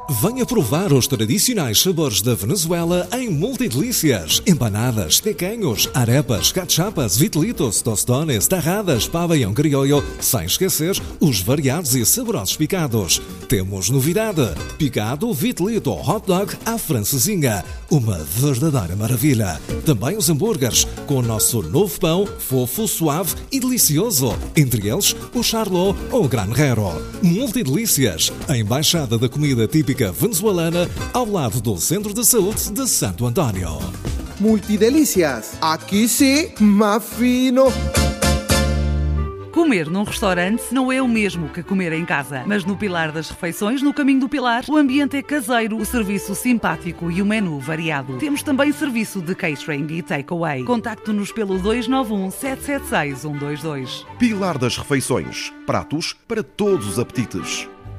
Venha provar os tradicionais sabores da Venezuela em Multidelícias. Empanadas, tequeños, arepas, cachapas, vitelitos, tostones, tarradas, pabellão criollo, sem esquecer os variados e saborosos picados. Temos novidade: picado, vitelito, hot dog à francesinha. Uma verdadeira maravilha. Também os hambúrgueres, com o nosso novo pão, fofo, suave e delicioso. Entre eles, o charlot ou o granjero. Multidelícias, a embaixada da comida típica venezuelana, ao lado do Centro de Saúde de Santo António. Multidelícias, aqui sim, mais fino. Comer num restaurante não é o mesmo que comer em casa, mas no Pilar das Refeições, no Caminho do Pilar, o ambiente é caseiro, o serviço simpático e o menu variado. Temos também serviço de catering e takeaway. Contacte-nos pelo 291 776 122. Pilar das Refeições, pratos para todos os apetites.